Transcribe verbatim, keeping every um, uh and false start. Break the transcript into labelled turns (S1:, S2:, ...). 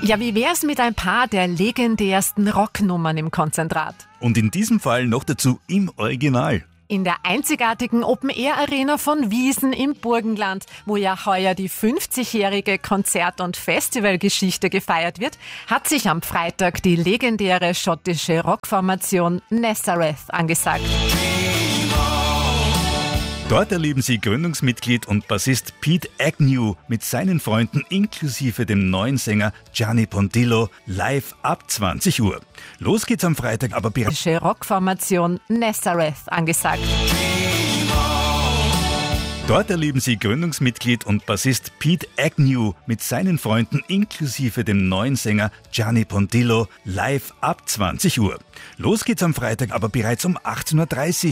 S1: Ja, wie wär's mit ein paar der legendärsten Rocknummern im Konzentrat?
S2: Und in diesem Fall noch dazu im Original.
S1: In der einzigartigen Open-Air-Arena von Wiesen im Burgenland, wo ja heuer die fünfzigjährige Konzert- und Festivalgeschichte gefeiert wird, hat sich am Freitag die legendäre schottische Rockformation Nazareth angesagt.
S2: Dort erleben Sie Gründungsmitglied und Bassist Pete Agnew mit seinen Freunden inklusive dem neuen Sänger Gianni Pontillo live ab zwanzig Uhr. Los geht's am Freitag, aber bereits
S1: Die Rockformation Nazareth angesagt.
S2: Dort erleben Sie Gründungsmitglied und Bassist Pete Agnew mit seinen Freunden inklusive dem neuen Sänger Gianni Pontillo live ab zwanzig Uhr. Los geht's am Freitag, aber bereits um achtzehn Uhr dreißig.